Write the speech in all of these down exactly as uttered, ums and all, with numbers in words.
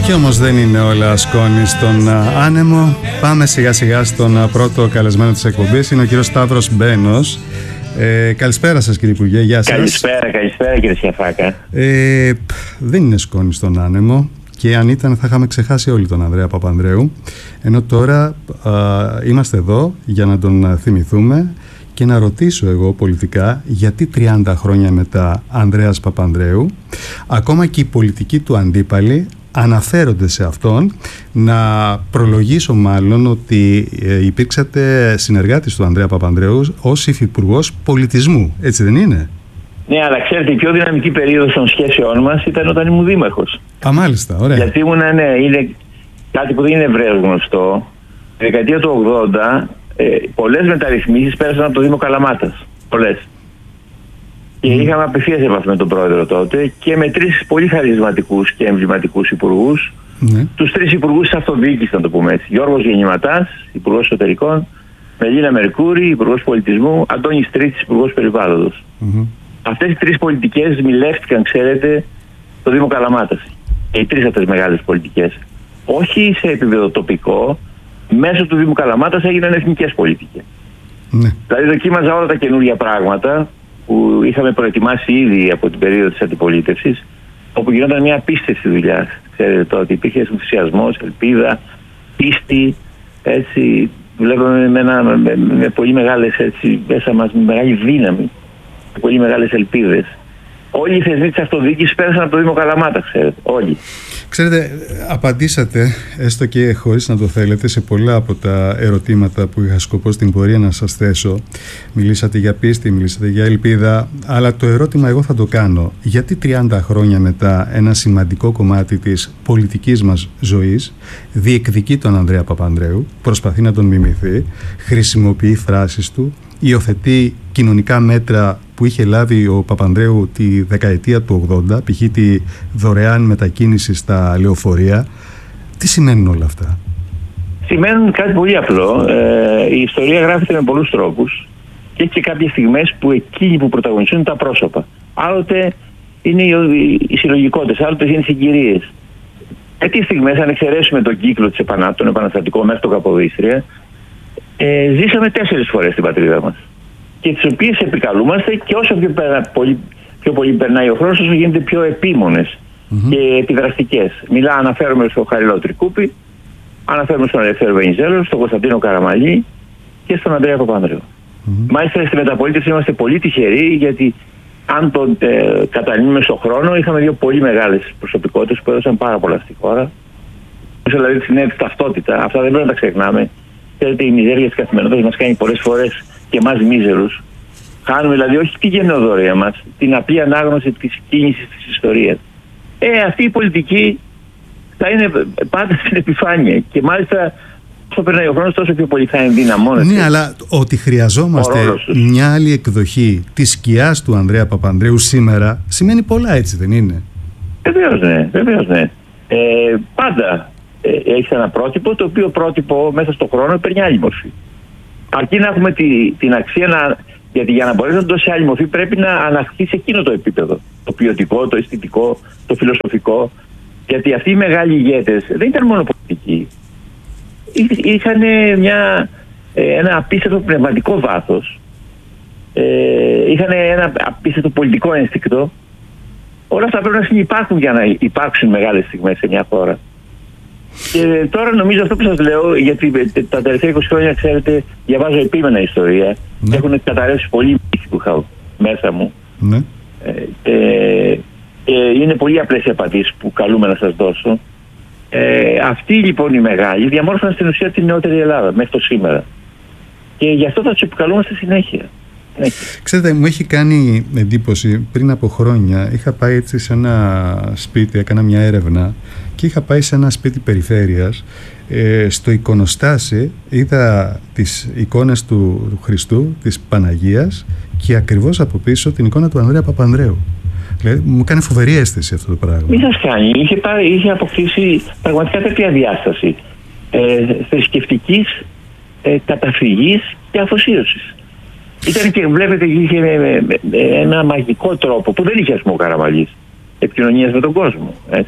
Κι όμως δεν είναι όλα σκόνη στον άνεμο. Πάμε σιγά σιγά στον πρώτο καλεσμένο της εκπομπής. Είναι ο κύριος Σταύρος Μπένος. Ε, καλησπέρα σας κύριε Υπουργέ, γεια σας. Καλησπέρα, καλησπέρα κύριε Σιαφάκα. ε, Δεν είναι σκόνη στον άνεμο. Και αν ήταν θα είχαμε ξεχάσει όλοι τον Ανδρέα Παπανδρέου. Ενώ τώρα α, είμαστε εδώ για να τον θυμηθούμε και να ρωτήσω εγώ πολιτικά γιατί τριάντα χρόνια μετά Ανδρέας Παπανδρέου ακόμα και οι πολιτικοί του αντίπαλοι αναφέρονται σε αυτόν. Να προλογίσω μάλλον ότι ε, υπήρξατε συνεργάτης του Ανδρέα Παπανδρέου ως υφυπουργός πολιτισμού, έτσι δεν είναι? Ναι, αλλά ξέρετε, η πιο δυναμική περίοδος των σχέσεών μας ήταν όταν ήμουν δήμαρχος. Α, μάλιστα, ωραία. Γιατί ήμουν, ναι, είναι κάτι που δεν είναι ευρέως γνωστό. Τη δεκαετία του ογδόντα, ε, πολλές μεταρρυθμίσεις πέρασαν από το Δήμο Καλαμάτας. Πολλές. Και mm. είχαμε απευθείας επαφή με τον πρόεδρο τότε και με τρεις πολύ χαρισματικούς και εμβληματικούς υπουργούς. Mm. Τους τρεις υπουργούς της αυτοδιοίκησης, να το πούμε έτσι. Γιώργος Γεννηματάς, υπουργός εσωτερικών, Μελίνα Μερκούρη, υπουργός πολιτισμού, Αντώνης Τρίτης, υπουργός περιβάλλοντος. Mm-hmm. Αυτές οι τρεις πολιτικές μιλεύτηκαν, ξέρετε, στο Δήμο Καλαμάτας. Οι τρεις αυτές μεγάλες πολιτικές. Όχι σε επίπεδο τοπικό, μέσω του Δήμου Καλαμάτας έγιναν εθνικές πολιτικές. Ναι. Δηλαδή δοκίμαζα όλα τα καινούργια πράγματα που είχαμε προετοιμάσει ήδη από την περίοδο της αντιπολίτευσης, όπου γινόταν μια απίστευτη δουλειά. Ξέρετε τότε υπήρχε ενθουσιασμός, ελπίδα, πίστη, έτσι, βλέπαμε με, ένα, με, με πολύ μεγάλες, έτσι, μέσα μας, με μεγάλη δύναμη, με πολύ μεγάλες ελπίδες. Όλοι οι θεσμοί της αυτοδιοίκησης πέρασαν από το Δήμο Καλαμάτα, ξέρετε, όλοι. Ξέρετε, απαντήσατε, έστω και χωρίς να το θέλετε, σε πολλά από τα ερωτήματα που είχα σκοπό στην πορεία να σας θέσω. Μιλήσατε για πίστη, μιλήσατε για ελπίδα, αλλά το ερώτημα εγώ θα το κάνω. Γιατί τριάντα χρόνια μετά ένα σημαντικό κομμάτι της πολιτικής μας ζωής διεκδικεί τον Ανδρέα Παπανδρέου, προσπαθεί να τον μιμηθεί, χρησιμοποιεί φράσεις του, υιοθετεί κοινωνικά μέτρα που είχε λάβει ο Παπανδρέου τη δεκαετία του ογδόντα, π.χ. τη δωρεάν μετακίνηση στα λεωφορεία. Τι σημαίνουν όλα αυτά? Σημαίνουν κάτι πολύ απλό. Ε, η ιστορία γράφεται με πολλούς τρόπους και έχει και κάποιες στιγμές που εκείνοι που πρωταγωνιστούν τα πρόσωπα. Άλλοτε είναι οι, οι συλλογικότητες, άλλοτε είναι οι συγκυρίες. Τέτοιες στιγμές, αν εξαιρέσουμε τον κύκλο της επανα, τον επαναστατικό μέχρι το Καποδίστρια, ε, ζήσαμε τέσσερις φορές στην πατρίδα μας. Και τις οποίες επικαλούμαστε και όσο πιο, περα, πολύ, πιο πολύ περνάει ο χρόνος, όσο γίνεται πιο επίμονες mm-hmm. και επιδραστικές. Μιλά, αναφέρομαι στον Χαριλάου Τρικούπη, αναφέρομαι στον Ελευθέριο Βενιζέλο, στον Κωνσταντίνο Καραμαλή και στον Ανδρέα Παπανδρέου. Mm-hmm. Μάλιστα στη μεταπολίτευση είμαστε πολύ τυχεροί, γιατί αν το ε, κατανείμουμε στον χρόνο, είχαμε δύο πολύ μεγάλες προσωπικότητες που έδωσαν πάρα πολλά στη χώρα. Δηλαδή την έννοια ταυτότητα, αυτά δεν πρέπει να τα ξεχνάμε. Ξέρετε, η μιζέρια της καθημερινότητας μας κάνει πολλές φορές και εμάς μίζερους. Χάνουμε δηλαδή όχι τη γενναιοδορία μας, την απλή ανάγνωση της κίνησης της ιστορίας. Ε, αυτή η πολιτική θα είναι πάντα στην επιφάνεια και μάλιστα όσο περνάει ο χρόνος τόσο πιο πολύ θα ενδυναμώνεται. Ναι, αλλά ότι χρειαζόμαστε μια άλλη εκδοχή της σκιάς του Ανδρέα Παπανδρέου σήμερα σημαίνει πολλά, έτσι δεν είναι? Βεβαίως ναι, βεβαίως ναι. Ε, πάντα ε, έχει ένα πρότυπο, το οποίο πρότυπο μέσα στον χρόνο παίρνει άλλη μορφή. Αρκεί να έχουμε τη, την αξία να. Γιατί για να μπορέσει να δώσει άλλη μορφή πρέπει να αναχθεί σε εκείνο το επίπεδο. Το ποιοτικό, το αισθητικό, το φιλοσοφικό. Γιατί αυτοί οι μεγάλοι ηγέτες δεν ήταν μόνο πολιτικοί. Είχαν μια, ένα απίστευτο πνευματικό βάθος. Ε, είχαν ένα απίστευτο πολιτικό ένστικτο. Όλα αυτά πρέπει να συνυπάρχουν για να υπάρξουν μεγάλες στιγμές σε μια χώρα. Και τώρα νομίζω αυτό που σας λέω, γιατί τα τελευταία είκοσι χρόνια, ξέρετε, διαβάζω επίμενα ιστορία. Ναι. Έχουν καταρρεύσει πολλοί μύθοι που είχα μέσα μου. Ναι. Ε, ε, ε, είναι πολύ απλές οι απαντήσεις που καλούμε να σας δώσω. Ε, αυτοί λοιπόν οι μεγάλοι διαμόρφωσαν στην ουσία την νεότερη Ελλάδα μέχρι το σήμερα. Και γι' αυτό θα τους επικαλούμε στη συνέχεια. Ξέρετε, μου έχει κάνει εντύπωση πριν από χρόνια. Είχα πάει έτσι σε ένα σπίτι, έκανα μια έρευνα και είχα πάει σε ένα σπίτι περιφέρειας. Ε, στο εικονοστάσι είδα τις εικόνες του Χριστού, της Παναγίας και ακριβώς από πίσω την εικόνα του Ανδρέα Παπανδρέου. Δηλαδή, μου κάνει φοβερή αίσθηση αυτό το πράγμα. Μη σας κάνει, είχε, πάρει, είχε αποκτήσει πραγματικά τέτοια διάσταση ε, θρησκευτικής ε, καταφυγής και αφοσίωσης. Ήταν και βλέπετε είχε ένα μαγικό τρόπο που δεν είχε ας πούμε ο Καραμαλής επικοινωνίας με τον κόσμο, έτσι.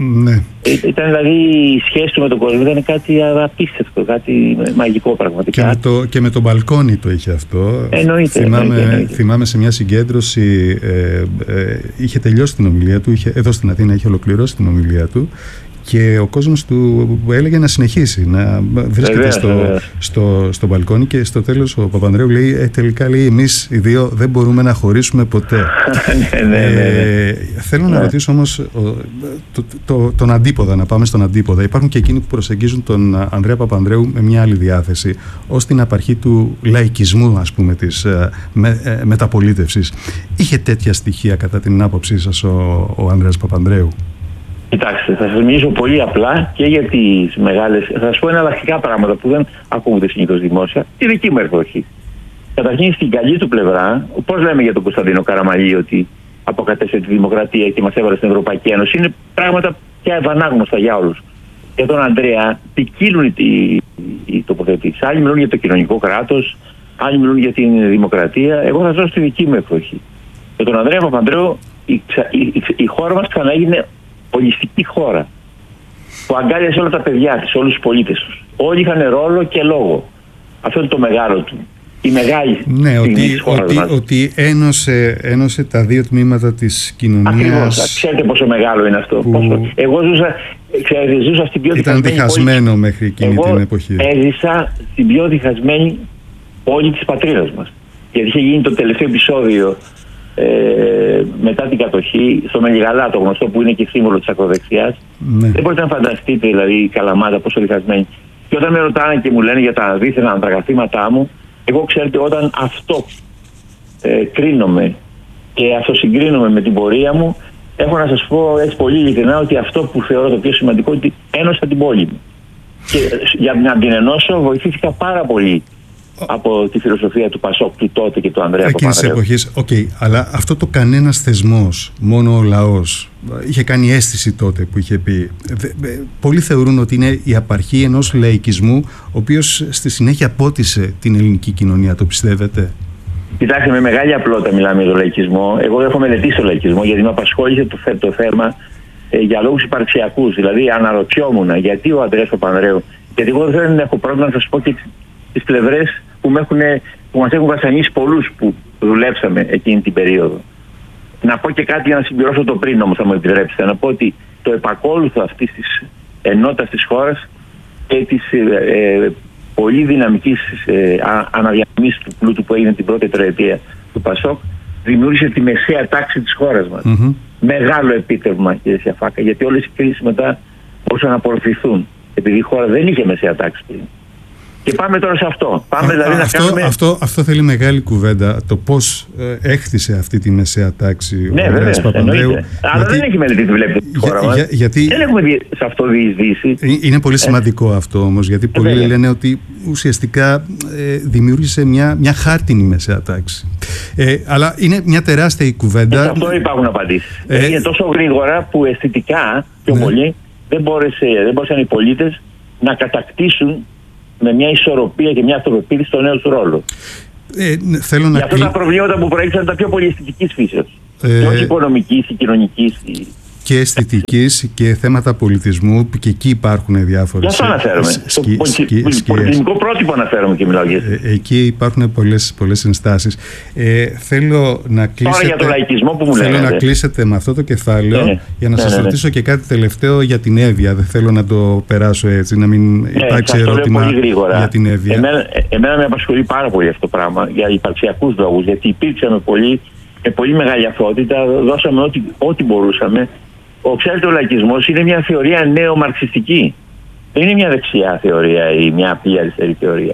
Ναι. Ή, ήταν δηλαδή η σχέση του με τον κόσμο, ήταν κάτι απίστευτο, κάτι μαγικό πραγματικά. Και με το, και με το μπαλκόνι το είχε αυτό. Εννοείται. Θυμάμαι, εννοείται, εννοείται. θυμάμαι σε μια συγκέντρωση, ε, ε, είχε τελειώσει την ομιλία του, είχε, εδώ στην Αθήνα είχε ολοκληρώσει την ομιλία του. Και ο κόσμος του έλεγε να συνεχίσει, να βρίσκεται Βεβαίως, στο, βεβαίως. στο, στο μπαλκόνι, και στο τέλος ο Παπανδρέου λέει ε, τελικά λέει, εμείς οι δύο δεν μπορούμε να χωρίσουμε ποτέ. ναι, ναι, ναι, ναι. Ε, θέλω ναι. να ρωτήσω όμως ο, το, το, τον αντίποδα, να πάμε στον αντίποδα. Υπάρχουν και εκείνοι που προσεγγίζουν τον Ανδρέα Παπανδρέου με μια άλλη διάθεση, ως την απαρχή του λαϊκισμού, ας πούμε, της με, ε, μεταπολίτευσης. Είχε τέτοια στοιχεία κατά την άποψή σας ο, ο Ανδρέας Παπανδρέου? Κοιτάξτε, θα σας μιλήσω πολύ απλά και για τις μεγάλες. Θα σας πω εναλλακτικά πράγματα που δεν ακούγονται συνήθως δημόσια. Τη δική μου εποχή. Καταρχήν στην καλή του πλευρά, πώς λέμε για τον Κωνσταντίνο Καραμαλή ότι αποκατέστησε τη δημοκρατία και μας έβαλε στην Ευρωπαϊκή Ένωση, είναι πράγματα πια ευανάγνωστα για όλους. Για τον Ανδρέα ποικίλουν οι, οι τοποθετήσεις. Άλλοι μιλούν για το κοινωνικό κράτος, άλλοι μιλούν για την δημοκρατία. Εγώ θα ζω στη δική μου εποχή. Για τον Ανδρέα Παπανδρέου η, η, η, η χώρα μας ξαναέγινε ολιστική χώρα που αγκάλιασε όλα τα παιδιά της, όλους τους πολίτες τους. Όλοι είχαν ρόλο και λόγο. Αυτό είναι το μεγάλο του. Η μεγάλη ναι, στιγμή ότι, της χώρας ότι, μας. ότι ένωσε, ένωσε τα δύο τμήματα της κοινωνίας. Ακριβώς. Ξέρετε πόσο μεγάλο είναι αυτό. Που... Πόσο... Εγώ ζούσα, ξέρετε, ζούσα στην πιο ήταν διχασμένη διχασμένο πόλη. μέχρι εκείνη Εγώ την εποχή. έζησα στην πιο διχασμένη πόλη της πατρίδας μας. Γιατί είχε γίνει το τελευταίο επεισόδιο Ε, μετά την κατοχή στο Μελιγαλά, το γνωστό που είναι και σύμβολο της ακροδεξιάς. Ναι. Δεν μπορείτε να φανταστείτε δηλαδή η Καλαμάτα πόσο διχασμένη. Και όταν με ρωτάνε και μου λένε για τα δίθεν αντραγαθήματά μου, εγώ ξέρετε όταν αυτό ε, κρίνομαι και αυτοσυγκρίνομαι με την πορεία μου, έχω να σας πω έτσι πολύ ειλικρινά ότι αυτό που θεωρώ το πιο σημαντικό είναι ότι ένωσα την πόλη μου. Και για να την ενώσω βοηθήθηκα πάρα πολύ από τη φιλοσοφία του Πασόκ του τότε και του Ανδρέα Εκείνης της Παπανδρέου. εποχής, οκ, okay, αλλά αυτό το κανένας θεσμός, μόνο ο λαός, είχε κάνει αίσθηση τότε που είχε πει. Πολλοί θεωρούν ότι είναι η απαρχή ενός λαϊκισμού, ο οποίος στη συνέχεια πότισε την ελληνική κοινωνία. Το πιστεύετε? Κοιτάξτε, με μεγάλη απλότητα μιλάμε για τον λαϊκισμό. Εγώ έχω μελετήσει τον λαϊκισμό γιατί με απασχόλησε το, το θέμα ε, για λόγους υπαρξιακούς. Δηλαδή, αναρωτιόμουν γιατί ο Ανδρέας Παπανδρέου, γιατί εγώ δεν έχω πρόβλημα να σας πω και τις πλευρές που, με έχουν, που μας έχουν βασανίσει πολλούς που δουλέψαμε εκείνη την περίοδο. Να πω και κάτι για να συμπληρώσω το πριν, όμως, θα μου επιτρέψετε. Να πω ότι το επακόλουθο αυτής της ενότητας της χώρας και της ε, ε, πολύ δυναμικής ε, αναδιανομής του πλούτου που έγινε την πρώτη τετραετία του Πασόκ δημιούργησε τη μεσαία τάξη της χώρας μας. Mm-hmm. Μεγάλο επίτευγμα, κύριε Σιαφάκα, γιατί όλες οι κρίσεις μετά μπορούσαν να απορροφηθούν. Επειδή η χώρα δεν είχε μεσαία τάξη πριν. Και πάμε τώρα σε αυτό. Πάμε Α, δηλαδή αυτό, να κάνουμε... αυτό, αυτό θέλει μεγάλη κουβέντα. Το πώς ε, έχτισε αυτή τη μεσαία τάξη ναι, ο Ανδρέας Παπανδρέου. Αλλά δεν έχει μελετήσει, βλέπετε, τη χώρα για, μας. Για, γιατί... Δεν έχουμε δει σε αυτό διεισδύσει. Είναι πολύ σημαντικό ε. αυτό όμως, γιατί πολλοί ε, λένε ότι ουσιαστικά ε, δημιούργησε μια, μια χάρτινη μεσαία τάξη. Ε, αλλά είναι μια τεράστια η κουβέντα. Ε, σε αυτό υπάρχουν απαντήσεις. Ε, είναι τόσο γρήγορα που αισθητικά πιο ναι. πολύ δεν, μπόρεσε, δεν μπόρεσαν οι πολίτες να κατακτήσουν με μια ισορροπία και μια αυτοπεποίθηση στο νέο του ρόλο. Ε, θέλω να για αυτά κλει... τα προβλήματα που προέκυψαν τα πιο πολύ αισθητικής φύσεως. Ε... Και όχι οικονομικής ή κοινωνικής. Ή... Και αισθητικής και θέματα πολιτισμού, και εκεί υπάρχουν διάφορες. Για αυτό αναφέρομαι. Στο πολιτισμικό πρότυπο αναφέρομαι και μιλάω για αυτό. Ε, εκεί υπάρχουν πολλές, πολλές ενστάσεις. Ε, θέλω να κλείσετε. Τώρα για τον λαϊκισμό που μου θέλω λέτε. να κλείσετε με αυτό το κεφάλαιο, ναι, για να ναι, σας ναι, ναι. ρωτήσω και κάτι τελευταίο για την Εύβοια. Δεν θέλω να το περάσω έτσι, να μην ναι, υπάρξει ερώτημα για την Εύβοια. Εμένα, εμένα με απασχολεί πάρα πολύ αυτό το πράγμα για υπαρξιακούς λόγους, γιατί υπήρξαμε πολύ, με πολύ μεγάλη αφότητα, δώσαμε ό,τι, ό,τι μπορούσαμε. Ο ξέρετε, ο λαϊκισμός είναι μια θεωρία νεομαρξιστική. Δεν είναι μια δεξιά θεωρία ή μια απλή αριστερή θεωρία.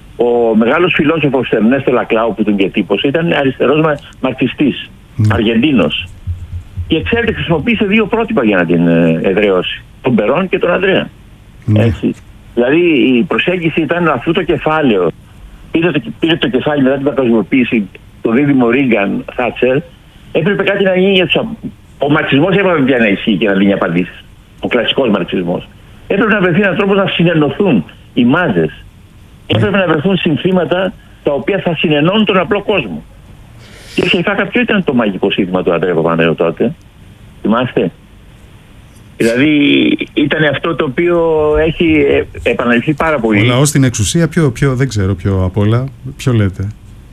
Ο μεγάλος φιλόσοφος Ερνέστο Λακλάου που τον διατύπωσε ήταν αριστερός μαρξιστής, mm. Αργεντίνος. Και ξέρετε, χρησιμοποίησε δύο πρότυπα για να την εδραιώσει. Τον Περόν και τον Ανδρέα. Mm. Έτσι. Δηλαδή η προσέγγιση ήταν αυτό το κεφάλαιο. Πήρε το, πήρε το κεφάλι μετά την παγκοσμιοποίηση, το δίδυμο Ρίγκαν Θάτσερ. Έπρεπε κάτι να γίνει για τους. Ο μαρξισμός έπρεπε πια να ισχύει και να δίνει απαντήσεις. Ο κλασικός μαρξισμός. Έπρεπε να βρεθεί ένας τρόπος να συνενωθούν οι μάζες. Έπρεπε να βρεθούν συνθήματα τα οποία θα συνενώνουν τον απλό κόσμο. Και σχετικά ποιο ήταν το μαγικό σύνθημα του Ανδρέα Παπανδρέου τότε? Θυμάστε? Δηλαδή ήταν αυτό το οποίο έχει επαναληφθεί πάρα πολύ. Ο λαός στην εξουσία, ποιο, ποιο, δεν ξέρω ποιο απ' όλα, ποιο λέτε?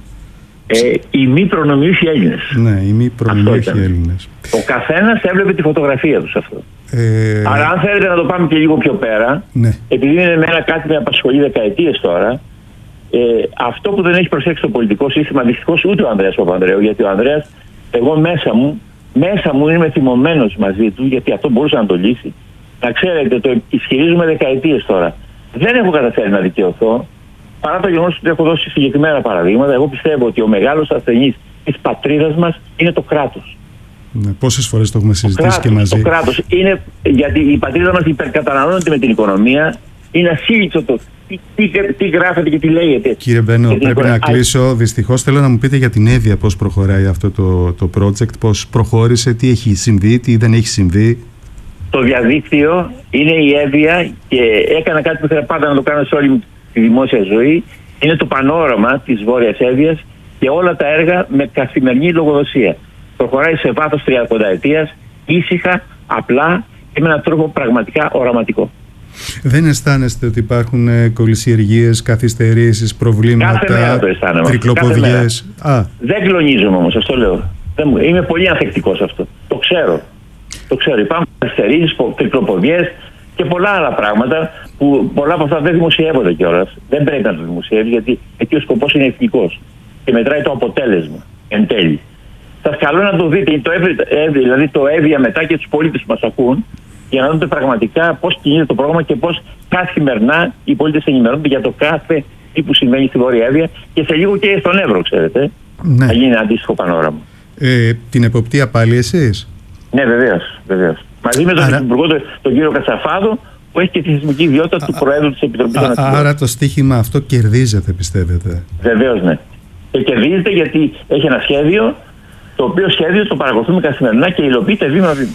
Ε, οι μη προνομιούχοι Έλληνες. Ναι, οι μη προνομιούχοι Έλληνες. Ο καθένας έβλεπε τη φωτογραφία του σε αυτό. Ε... Άρα, αν θέλετε να το πάμε και λίγο πιο πέρα, ναι. επειδή είναι εμένα κάτι που με απασχολεί δεκαετίες τώρα, ε, αυτό που δεν έχει προσέξει το πολιτικό σύστημα, δυστυχώς ούτε ο Ανδρέας Παπανδρέου, γιατί ο Ανδρέας, εγώ μέσα μου, μέσα μου είμαι θυμωμένος μαζί του, γιατί αυτό μπορούσε να το λύσει. Να ξέρετε, το ισχυρίζουμε δεκαετίες τώρα. Δεν έχω καταφέρει να δικαιωθώ, παρά το γεγονός ότι έχω δώσει συγκεκριμένα παραδείγματα. Εγώ πιστεύω ότι ο μεγάλος ασθενής της πατρίδας μας είναι το κράτος. Ναι, πόσες φορές το έχουμε συζητήσει κράτος, και μαζί. Το κράτος είναι, γιατί η πατρίδα μας υπερκαταναλώνεται με την οικονομία. Είναι ασύλληπτο το τι, τι, τι γράφεται και τι λέγεται. Κύριε Μπένο, πρέπει οικονομία. να κλείσω. Δυστυχώς θέλω να μου πείτε για την Εύβοια πώς προχωράει αυτό το, το project, πώς προχώρησε, τι έχει συμβεί, τι δεν έχει συμβεί. Το διαδίκτυο είναι η Εύβοια και έκανα κάτι που ήθελα πάντα να το κάνω σε όλη μου τη δημόσια ζωή. Είναι το πανόραμα της Βόρειας Εύβοιας και όλα τα έργα με καθημερινή λογοδοσία. Προχωράει σε βάθος τριανταετίας, ήσυχα, απλά και με έναν τρόπο πραγματικά οραματικό. Δεν αισθάνεστε ότι υπάρχουν ε, κολυσιεργίες, καθυστερήσεις, προβλήματα, τρικλοποδιές? Α. Δεν κλονίζομαι όμως, αυτό λέω. Δεν, είμαι πολύ ανθεκτικός αυτό. Το ξέρω. Το ξέρω. Υπάρχουν καθυστερήσεις, τρικλοποδιές και πολλά άλλα πράγματα που πολλά από αυτά δεν δημοσιεύονται κιόλας. Δεν πρέπει να το δημοσιεύει, γιατί εκεί ο σκοπός είναι εθνικός και μετράει το αποτέλεσμα εν τέλει. Σας καλώ να το δείτε, το Εύβοια, δηλαδή το Εύβοια μετά και τους πολίτες που μας ακούν, για να δείτε πραγματικά πώς κινείται το πρόγραμμα και πώς καθημερινά οι πολίτες ενημερώνονται για το κάθε τι που συμβαίνει στη Βόρεια Εύβοια και σε λίγο και στον Εύρο, ξέρετε. Ναι. Θα γίνει αντίστοιχο πανόραμα. Ε, την εποπτεία πάλι εσείς? Ναι, βεβαίως. βεβαίως. Μαζί με τον Άρα... Υπουργό, τον, τον κύριο Κατσαφάδο, που έχει και τη θεσμική ιδιότητα του Προέδρου της Επιτροπής Αναστημάτων. Άρα το στοίχημα αυτό κερδίζεται, πιστεύετε? Βεβαίως, ναι. Και κερδίζεται γιατί έχει ένα σχέδιο, το οποίο σχέδιο το παρακολουθούμε καθημερινά και υλοποιείται βήμα-βήμα.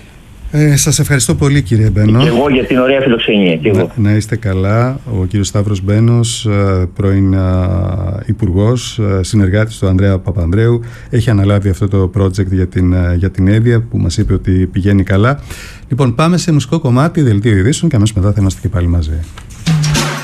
Ε, σας ευχαριστώ πολύ, κύριε Μπένο. Και εγώ για την ωραία φιλοξενία. Και εγώ. Να, να είστε καλά. Ο κύριος Σταύρος Μπένος, πρώην υπουργός, συνεργάτης του Ανδρέα Παπανδρέου, έχει αναλάβει αυτό το project για την, για την Εύβοια, που μας είπε ότι πηγαίνει καλά. Λοιπόν, πάμε σε μουσικό κομμάτι, δελτίο ειδήσεων, και αμέσως μετά θα είμαστε και πάλι μαζί.